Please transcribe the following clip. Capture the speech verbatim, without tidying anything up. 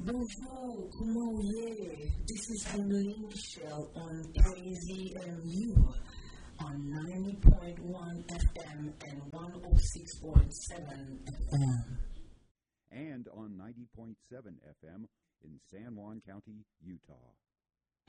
Bonjour, comment yeah? This is Emily Michelle on K Z M U on ninety point one F M and one oh six point seven F M. And on ninety point seven F M in San Juan County, Utah.